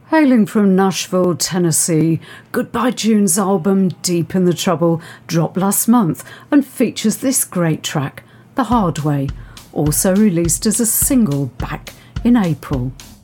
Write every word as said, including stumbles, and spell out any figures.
Hailing from Nashville, Tennessee, Goodbye June's album Deep in the Trouble dropped last month and features this great track, The Hard Way, also released as a single back in April.